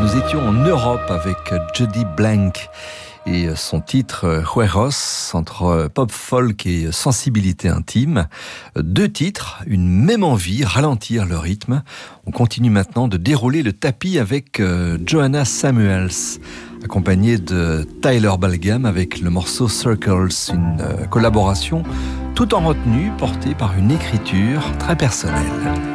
Nous étions en Europe avec Judy Blank et son titre Juegos, entre pop folk et sensibilité intime. Deux titres, une même envie, ralentir le rythme. On continue maintenant de dérouler le tapis avec Johanna Samuels, accompagnée de Tyler Balgam avec le morceau Circles, une collaboration tout en retenue, portée par une écriture très personnelle.